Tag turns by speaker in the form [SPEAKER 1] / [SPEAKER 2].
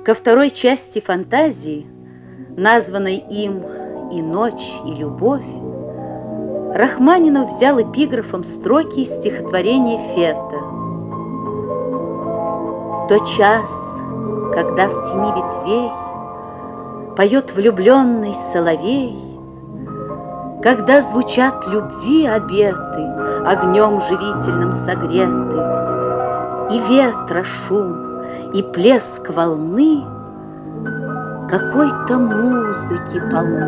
[SPEAKER 1] Ко второй части фантазии, названной им «И ночь, и любовь», Рахманинов взял эпиграфом строки из стихотворения Фета. То час, когда в тени ветвей поет влюбленный соловей, когда звучат любви обеты, огнем живительным согреты, и ветра шум, и плеск волны какой-то музыки полны.